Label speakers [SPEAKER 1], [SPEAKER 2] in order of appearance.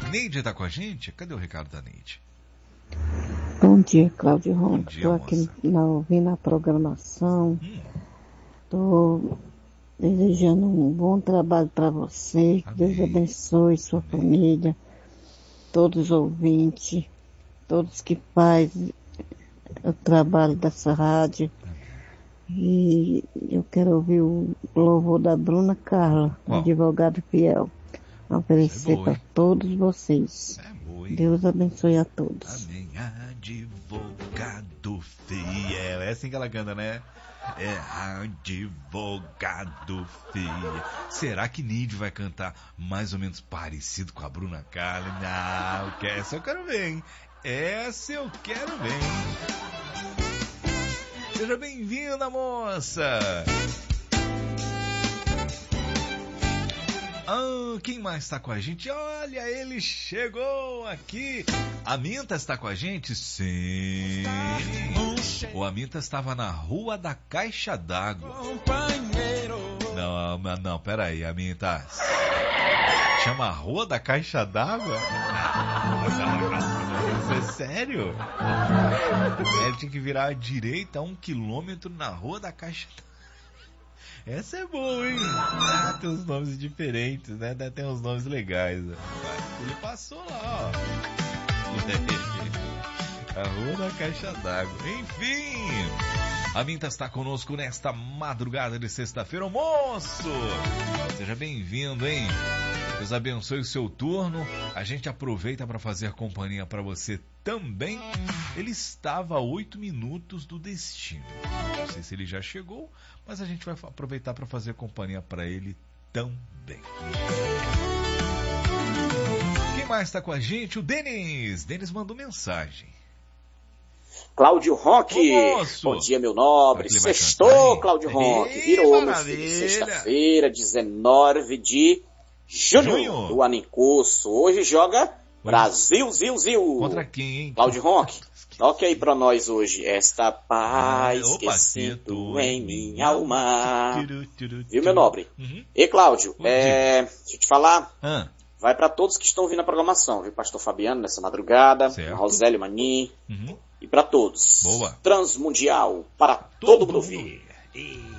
[SPEAKER 1] Neide tá com a gente? Cadê o recado da Neide?
[SPEAKER 2] Bom dia, Cláudio Ronco.
[SPEAKER 1] Dia,
[SPEAKER 2] estou aqui ouvindo a programação. Estou desejando um bom trabalho para você. Que Deus abençoe sua família, todos os ouvintes, todos que fazem o trabalho dessa rádio. E eu quero ouvir o louvor da Bruna Carla, advogado fiel. Oferecer para todos vocês. Deus abençoe a todos.
[SPEAKER 1] Amém. Advogado fiel. É assim que ela canta, né? É advogado fiel. Será que Neide vai cantar mais ou menos parecido com a Bruna Carla? Não, essa eu quero ver, hein? Essa eu quero ver, hein? Seja bem-vinda, moça! Quem mais está com a gente? Olha, ele chegou aqui. A Minta está com a gente? Sim. O Aminta estava na Rua da Caixa d'Água. Não, peraí, Aminta. Chama a Rua da Caixa d'Água? Isso é sério? Ele tinha que virar à direita 1 quilômetro na Rua da Caixa d'Água. Essa é boa, hein? Tem uns nomes diferentes, né? Tem uns nomes legais. Ele passou lá, ó. A Rua da Caixa d'Água. Enfim, a Minta está conosco nesta madrugada de sexta-feira. Ô, moço! Seja bem-vindo, hein? Deus abençoe o seu turno. A gente aproveita para fazer companhia para você também. Ele estava a 8 minutos do destino. Não sei se ele já chegou, mas a gente vai aproveitar para fazer companhia para ele também. Quem mais está com a gente? O Denis. Denis mandou mensagem.
[SPEAKER 3] Cláudio Roque, bom dia, meu nobre. Sextou, Cláudio Roque. Virou, meu filho. Sexta-feira, 19 de junho do ano em curso. Hoje joga Brasil, Zil.
[SPEAKER 1] Contra quem, hein?
[SPEAKER 3] Cláudio Roque, toque aí pra nós hoje. Esta paz que sinto em minha alma. Viu, meu nobre? E, Cláudio, deixa eu te falar. Vai pra todos que estão ouvindo a programação, viu? Pastor Fabiano nessa madrugada, Rosélio Manin. E pra todos.
[SPEAKER 1] Boa.
[SPEAKER 3] Transmundial para todo mundo ouvir.